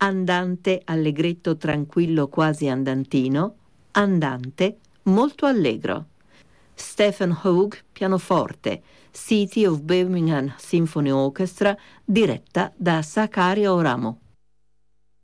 andante, allegretto, tranquillo, quasi andantino, andante, molto allegro. Stephen Hogue, pianoforte, City of Birmingham Symphony Orchestra, diretta da Sakario Oramo.